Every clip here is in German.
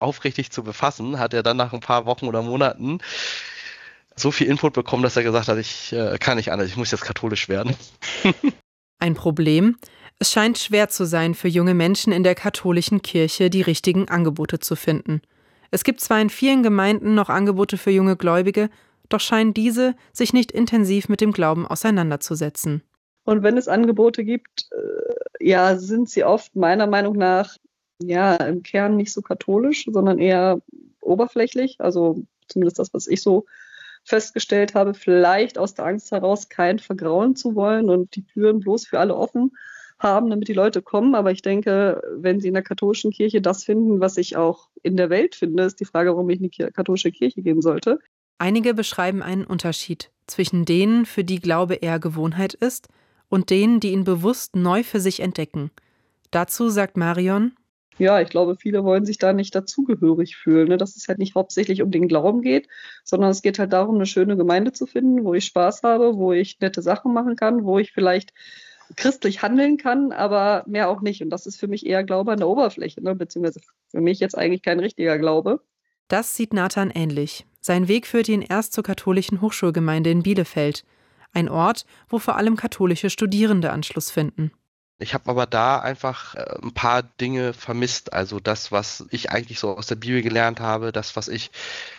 aufrichtig zu befassen, hat er dann nach ein paar Wochen oder Monaten so viel Input bekommen, dass er gesagt hat, ich kann nicht anders, ich muss jetzt katholisch werden. Ein Problem? Es scheint schwer zu sein, für junge Menschen in der katholischen Kirche die richtigen Angebote zu finden. Es gibt zwar in vielen Gemeinden noch Angebote für junge Gläubige, doch scheinen diese sich nicht intensiv mit dem Glauben auseinanderzusetzen. Und wenn es Angebote gibt, sind sie oft meiner Meinung nach im Kern nicht so katholisch, sondern eher oberflächlich. Also zumindest das, was ich so festgestellt habe, vielleicht aus der Angst heraus, kein vergraulen zu wollen und die Türen bloß für alle offen haben, damit die Leute kommen. Aber ich denke, wenn sie in der katholischen Kirche das finden, was ich auch in der Welt finde, ist die Frage, warum ich in die katholische Kirche gehen sollte. Einige beschreiben einen Unterschied zwischen denen, für die Glaube eher Gewohnheit ist, und denen, die ihn bewusst neu für sich entdecken. Dazu sagt Marion: Ja, ich glaube, viele wollen sich da nicht dazugehörig fühlen, ne? Dass es halt nicht hauptsächlich um den Glauben geht, sondern es geht halt darum, eine schöne Gemeinde zu finden, wo ich Spaß habe, wo ich nette Sachen machen kann, wo ich vielleicht christlich handeln kann, aber mehr auch nicht. Und das ist für mich eher Glaube an der Oberfläche, ne? Beziehungsweise für mich jetzt eigentlich kein richtiger Glaube. Das sieht Nathan ähnlich. Sein Weg führte ihn erst zur katholischen Hochschulgemeinde in Bielefeld. Ein Ort, wo vor allem katholische Studierende Anschluss finden. Ich habe aber da einfach ein paar Dinge vermisst. Also das, was ich eigentlich so aus der Bibel gelernt habe, das, was ich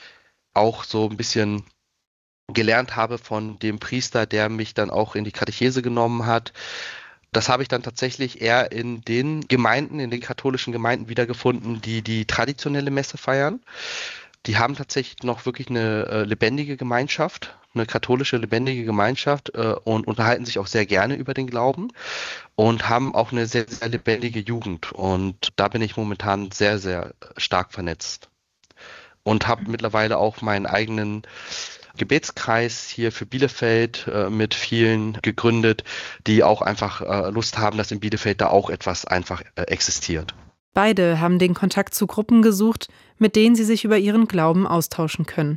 auch so ein bisschen gelernt habe von dem Priester, der mich dann auch in die Katechese genommen hat. Das habe ich dann tatsächlich eher in den Gemeinden, in den katholischen Gemeinden wiedergefunden, die die traditionelle Messe feiern. Die haben tatsächlich noch wirklich eine lebendige Gemeinschaft, eine katholische lebendige Gemeinschaft und unterhalten sich auch sehr gerne über den Glauben und haben auch eine sehr, sehr lebendige Jugend. Und da bin ich momentan sehr, sehr stark vernetzt und habe mittlerweile auch meinen eigenen Gebetskreis hier für Bielefeld mit vielen gegründet, die auch einfach Lust haben, dass in Bielefeld da auch etwas einfach existiert. Beide haben den Kontakt zu Gruppen gesucht, mit denen sie sich über ihren Glauben austauschen können.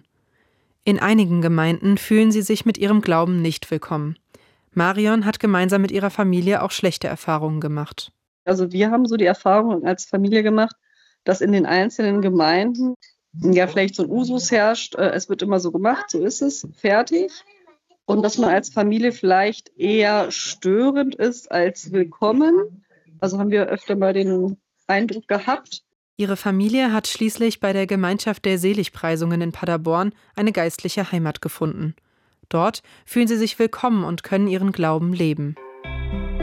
In einigen Gemeinden fühlen sie sich mit ihrem Glauben nicht willkommen. Marion hat gemeinsam mit ihrer Familie auch schlechte Erfahrungen gemacht. Also wir haben so die Erfahrung als Familie gemacht, dass in den einzelnen Gemeinden vielleicht so ein Usus herrscht, es wird immer so gemacht, so ist es, fertig. Und dass man als Familie vielleicht eher störend ist als willkommen. Also haben wir öfter mal den Eindruck gehabt. Ihre Familie hat schließlich bei der Gemeinschaft der Seligpreisungen in Paderborn eine geistliche Heimat gefunden. Dort fühlen sie sich willkommen und können ihren Glauben leben.